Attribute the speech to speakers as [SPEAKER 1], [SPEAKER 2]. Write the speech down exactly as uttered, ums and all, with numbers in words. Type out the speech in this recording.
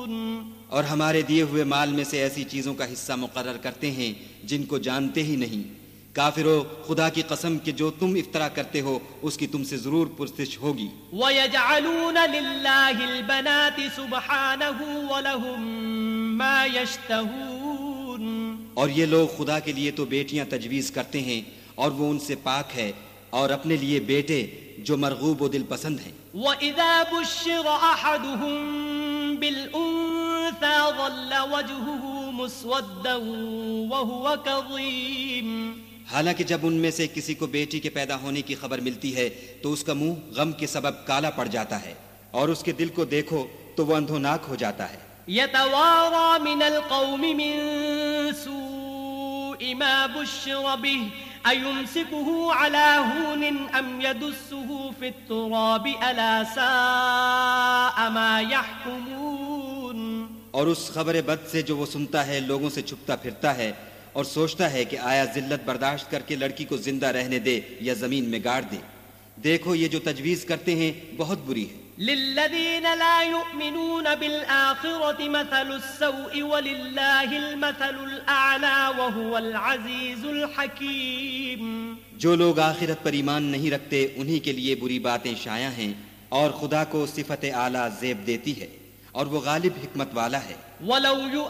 [SPEAKER 1] اور ہمارے دیے ہوئے مال میں سے ایسی چیزوں کا حصہ مقرر کرتے ہیں جن کو جانتے ہی نہیں۔ کافرو، خدا کی قسم کہ جو تم افطرا کرتے ہو اس کی تم سے ضرور پرسش ہوگی۔
[SPEAKER 2] وَيَجْعَلُونَ لِلَّهِ الْبَنَاتِ سُبْحَانَهُ وَلَهُم مَّا يَشْتَهُونَ،
[SPEAKER 1] اور یہ لوگ خدا کے لیے تو بیٹیاں تجویز کرتے ہیں اور وہ ان سے پاک ہے، اور اپنے لیے بیٹے جو مرغوب و دل پسند ہیں۔
[SPEAKER 2] وَإِذَا بُشِّرَ أَحَدُهُم بِالْأُنثَىٰ ظَلَّ وَجْهُهُ مُسْوَدًّا وَهُوَ كَظِيمٌ،
[SPEAKER 1] حالانکہ جب ان میں سے کسی کو بیٹی کے پیدا ہونے کی خبر ملتی ہے تو اس کا منہ غم کے سبب کالا پڑ جاتا ہے، اور اس کے دل کو دیکھو تو وہ اندھوناک ہو جاتا ہے۔
[SPEAKER 2] يَتَوَارَىٰ مِنَ الْقَوْمِ مِن سُوءِ مَا بُشِّرَ بِهِ أَيُمْسِكُهُ عَلَىٰ هُونٍ أَمْ يَدُسُّهُ فِي التُّرَابِ أَلَا سَاءَ مَا يَحْكُمُونَ،
[SPEAKER 1] اور اس خبر بد سے جو وہ سنتا ہے لوگوں سے چھپتا پھرتا ہے اور سوچتا ہے کہ آیا ذلت برداشت کر کے لڑکی کو زندہ رہنے دے یا زمین میں گاڑ دے۔ دیکھو یہ جو تجویز کرتے ہیں بہت بری ہے۔
[SPEAKER 2] لِلَّذِينَ لَا يُؤْمِنُونَ بِالْآخِرَةِ مَثَلُ السَّوْءِ وَلِلَّهِ الْمَثَلُ الْأَعْلَىٰ وَهُوَ الْعَزِيزُ الْحَكِيمُ،
[SPEAKER 1] جو لوگ آخرت پر ایمان نہیں رکھتے انہی کے لیے بری باتیں شائع ہیں، اور خدا کو صفت اعلیٰ زیب دیتی ہے، اور وہ غالب حکمت والا ہے۔
[SPEAKER 2] وَلَوْ